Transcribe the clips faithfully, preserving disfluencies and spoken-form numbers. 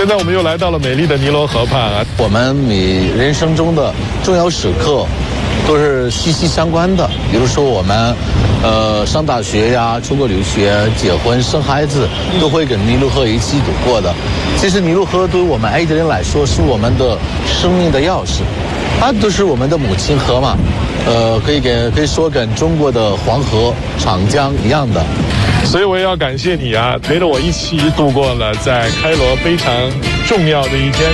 现在我们又来到了美丽的尼罗河畔啊。 我们每人生中的重要时刻都是息息相关的，比如说我们呃上大学呀、出国留学、结婚、生孩子，都会跟尼罗河一起度过的。其实尼罗河对于我们埃及人来说是我们的生命的钥匙，它都是我们的母亲河嘛，呃，可以给可以说跟中国的黄河、长江一样的。 所以我也要感谢你啊，陪着我一起度过了在开罗非常重要的一天。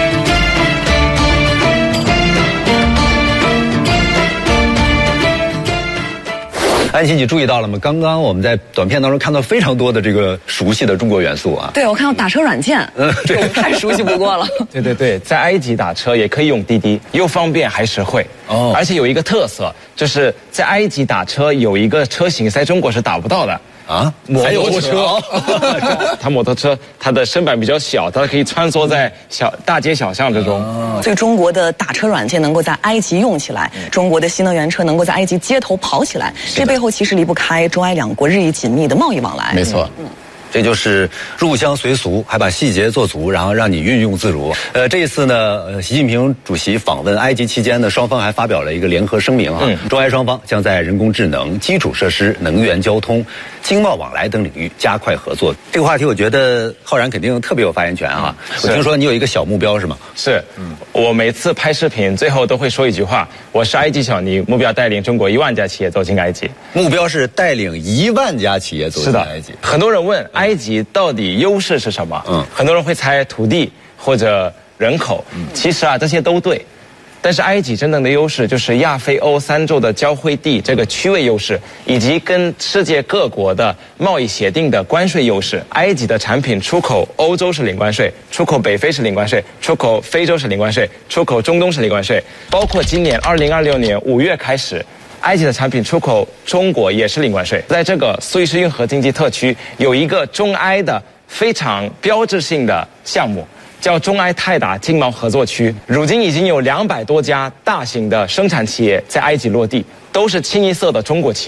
安琪，你注意到了吗？刚刚我们在短片当中看到非常多的这个熟悉的中国元素啊。 对，我看到打车软件，嗯，这我太熟悉不过了。 对对对，在埃及打车也可以用滴滴，又方便还实惠。哦，而且有一个特色，就是在埃及打车有一个车型在中国是打不到的。啊，摩托车，它摩托车它的身板比较小，它可以穿梭在小大街小巷之中。 所以中国的打车软件能够在埃及用起来，中国的新能源车能够在埃及街头跑起来，这背后其实离不开中埃两国日益紧密的贸易往来。 没错。嗯， 这就是入乡随俗，还把细节做足，然后让你运用自如。呃，这一次呢，呃，习近平主席访问埃及期间呢，双方还发表了一个联合声明啊，嗯、中埃双方将在人工智能、基础设施、能源交通、经贸往来等领域加快合作。这个话题，我觉得浩然肯定特别有发言权啊。嗯、我听说你有一个小目标是吗？ 是，嗯，我每次拍视频最后都会说一句话：我是埃及小尼，目标带领中国一万家企业走进埃及。 目标是带领一万家企业走进埃及。 很多人问埃及到底优势是什么？嗯，很多人会猜土地或者人口。嗯，其实啊，这些都对。但是埃及真正的优势就是亚非欧三洲的交汇地这个区位优势，以及跟世界各国的贸易协定的关税优势。埃及的产品出口欧洲是零关税，出口北非是零关税，出口非洲是零关税，出口中东是零关税。包括今年二零二六年五月开始，埃及的产品出口中国也是零关税。在这个苏伊士运河经济特区有一个中埃的非常标志性的项目，叫中埃泰达经贸合作区，如今已经有两百多家大型的生产企业在埃及落地，都是清一色的中国企业。